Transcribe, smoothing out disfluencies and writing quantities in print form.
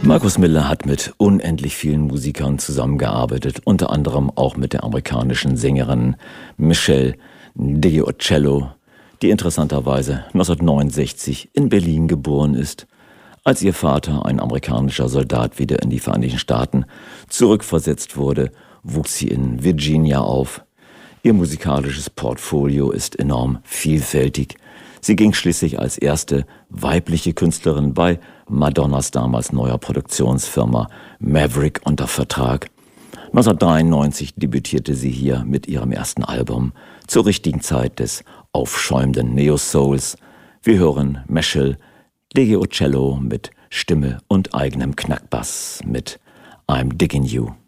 Marcus Miller hat mit unendlich vielen Musikern zusammengearbeitet, unter anderem auch mit der amerikanischen Sängerin Michelle DiOcello, die interessanterweise 1969 in Berlin geboren ist. Als ihr Vater, ein amerikanischer Soldat, wieder in die Vereinigten Staaten zurückversetzt wurde, wuchs sie in Virginia auf. Ihr musikalisches Portfolio ist enorm vielfältig. Sie ging schließlich als erste weibliche Künstlerin bei Madonnas damals neuer Produktionsfirma Maverick unter Vertrag. 1993 debütierte sie hier mit ihrem ersten Album zur richtigen Zeit des aufschäumenden Neo-Souls. Wir hören Michelle DiOcello mit Stimme und eigenem Knackbass mit I'm Digging You.